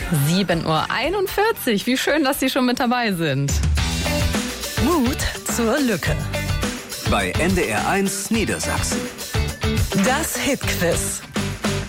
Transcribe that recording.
7:41 Uhr. Wie schön, dass Sie schon mit dabei sind. Mut zur Lücke. Bei NDR 1 Niedersachsen. Das Hitquiz.